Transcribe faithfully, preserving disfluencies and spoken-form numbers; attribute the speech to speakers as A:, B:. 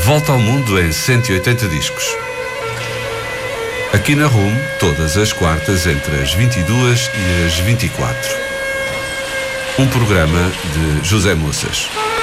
A: Volta ao mundo em cento e oitenta discos. Aqui na RUM, todas as quartas entre as vinte e duas e as vinte e quatro. Um programa de José Moças.